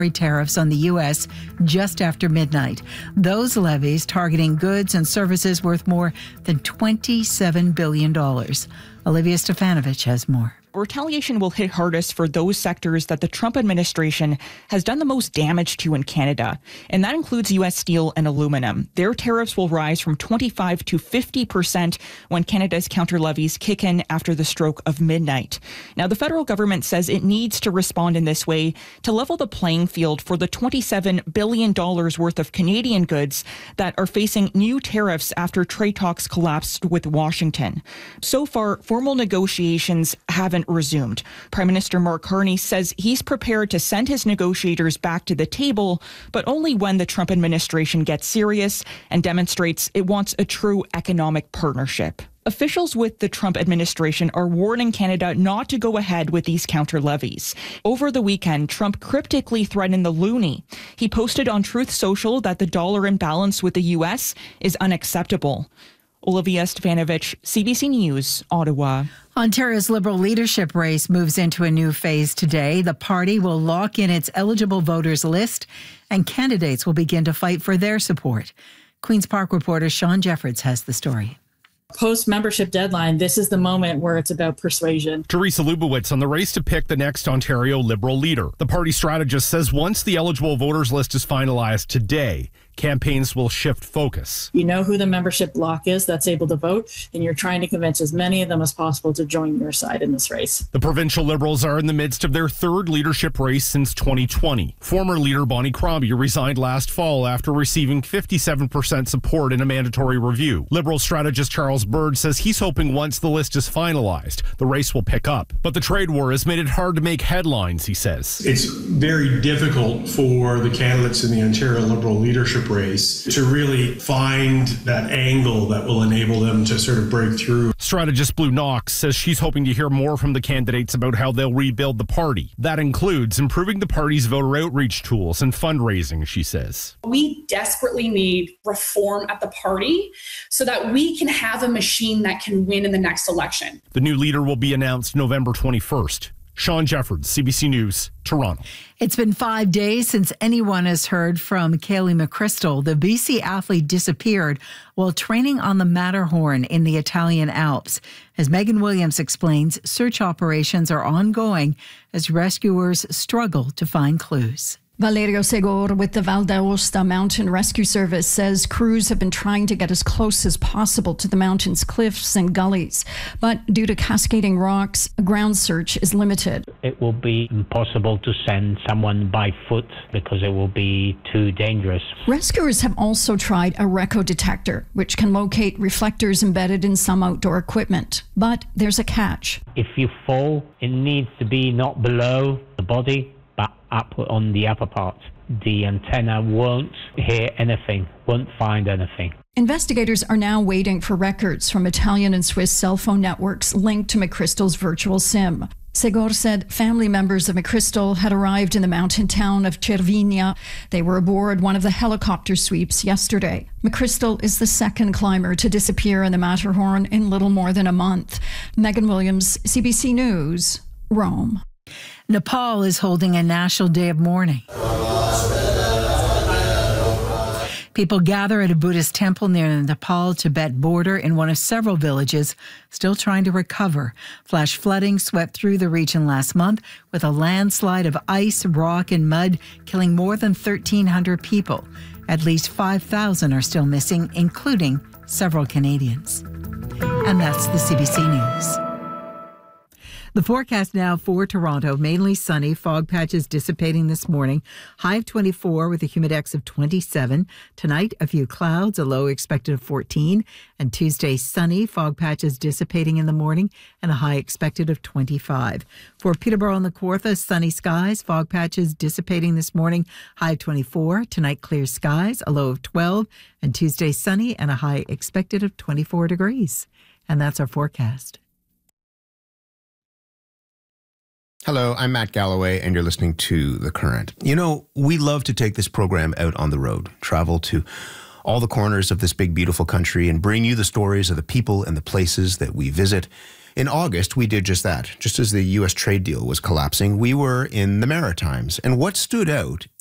tariffs on the U.S. just after midnight. Those levies targeting goods and services worth more than $27 billion. Olivia Stefanovich has more. Retaliation will hit hardest for those sectors that the Trump administration has done the most damage to in Canada, and that includes U.S. steel and aluminum. Their tariffs will rise from 25% to 50% when Canada's counter levies kick in after the stroke of midnight. Now, the federal government says it needs to respond in this way to level the playing field for the $27 billion worth of Canadian goods that are facing new tariffs after trade talks collapsed with Washington. So far, formal negotiations haven't resumed. Prime Minister Mark Carney says he's prepared to send his negotiators back to the table, but only when the Trump administration gets serious and demonstrates it wants a true economic partnership. Officials with the Trump administration are warning Canada not to go ahead with these counter levies. Over the weekend, Trump cryptically threatened the loonie. He posted on Truth Social that the dollar imbalance with the U.S. is unacceptable. Olivia Stefanovich, CBC News, Ottawa. Ontario's Liberal leadership race moves into a new phase today. The party will lock in its eligible voters list, and candidates will begin to fight for their support. Queen's Park reporter Sean Jeffords has the story. Post-membership deadline, this is the moment where it's about persuasion. Teresa Lubowitz on the race to pick the next Ontario Liberal leader. The party strategist says once the eligible voters list is finalized today, campaigns will shift focus. You know who the membership bloc is that's able to vote, and you're trying to convince as many of them as possible to join your side in this race. The provincial Liberals are in the midst of their third leadership race since 2020. Former leader Bonnie Crombie resigned last fall after receiving 57% support in a mandatory review. Liberal strategist Charles Bird says he's hoping once the list is finalized, the race will pick up. But the trade war has made it hard to make headlines, he says. It's very difficult for the candidates in the Ontario Liberal leadership race to really find that angle that will enable them to sort of break through. Strategist Blue Knox says she's hoping to hear more from the candidates about how they'll rebuild the party. That includes improving the party's voter outreach tools and fundraising, she says. We desperately need reform at the party so that we can have a machine that can win in the next election. The new leader will be announced November 21st. Sean Jeffords, CBC News, Toronto. It's been 5 days since anyone has heard from Kaylee McChrystal. The BC athlete disappeared while training on the Matterhorn in the Italian Alps. As Megan Williams explains, search operations are ongoing as rescuers struggle to find clues. Valerio Segor with the Val d'Aosta Mountain Rescue Service says crews have been trying to get as close as possible to the mountain's cliffs and gullies. But due to cascading rocks, a ground search is limited. It will be impossible to send someone by foot because it will be too dangerous. Rescuers have also tried a RECO detector, which can locate reflectors embedded in some outdoor equipment. But there's a catch. If you fall, it needs to be not below the body, but up on the upper part. The antenna won't hear anything, won't find anything. Investigators are now waiting for records from Italian and Swiss cell phone networks linked to McChrystal's virtual SIM. Segor said family members of McChrystal had arrived in the mountain town of Cervinia. They were aboard one of the helicopter sweeps yesterday. McChrystal is the second climber to disappear in the Matterhorn in little more than a month. Megan Williams, CBC News, Rome. Nepal is holding a national day of mourning. People gather at a Buddhist temple near the Nepal-Tibet border in one of several villages still trying to recover. Flash flooding swept through the region last month with a landslide of ice, rock, and mud, killing more than 1,300 people. At least 5,000 are still missing, including several Canadians. And that's the CBC News. The forecast now for Toronto, mainly sunny, fog patches dissipating this morning, high of 24 with a humidex of 27. Tonight, a few clouds, a low expected of 14. And Tuesday, sunny, fog patches dissipating in the morning and a high expected of 25. For Peterborough and the Kawartha, sunny skies, fog patches dissipating this morning, high of 24. Tonight, clear skies, a low of 12. And Tuesday, sunny and a high expected of 24 degrees. And that's our forecast. Hello, I'm Matt Galloway, and you're listening to The Current. You know, we love to take this program out on the road, travel to all the corners of this big, beautiful country, and bring you the stories of the people and the places that we visit. In August, we did just that. Just as the U.S. trade deal was collapsing, we were in the Maritimes. And what stood out